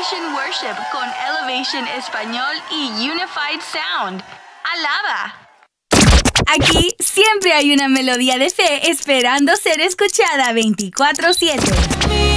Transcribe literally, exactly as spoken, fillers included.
Elevation Worship con Elevation Español y Unified Sound. ¡Alaba! Aquí siempre hay una melodía de fe esperando ser escuchada veinticuatro siete.